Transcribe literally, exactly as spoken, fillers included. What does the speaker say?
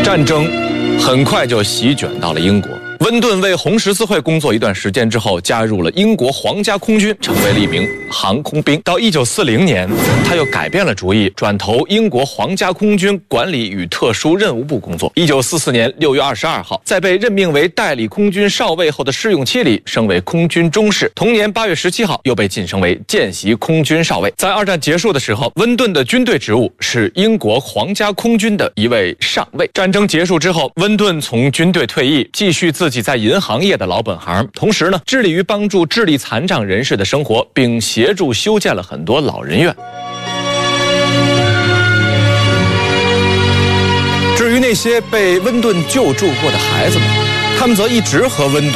战争很快就席卷到了英国。温顿为红十字会工作一段时间之后，加入了英国皇家空军，成为了一名航空兵。到一九四零年，他又改变了主意，转投英国皇家空军管理与特殊任务部工作。一九四四年六月二十二号，在被任命为代理空军少尉后的试用期里，升为空军中士。同年八月十七号，又被晋升为见习空军少尉。在二战结束的时候，温顿的军队职务是英国皇家空军的一位上尉。战争结束之后，温顿从军队退役，继续自己在银行业的老本行，同时呢，致力于帮助智力残障人士的生活，并协助修建了很多老人院。至于那些被温顿救助过的孩子们，他们则一直和温顿